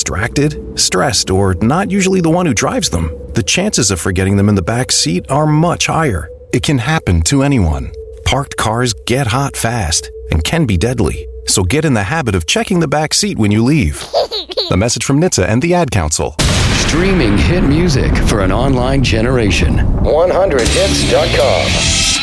distracted, stressed, or not usually the one who drives them, the chances of forgetting them in the back seat are much higher. It can happen to anyone. Parked cars get hot fast and can be deadly. So get in the habit of checking the back seat when you leave. A message from NHTSA and the Ad Council. Streaming hit music for an online generation. 100hits.com.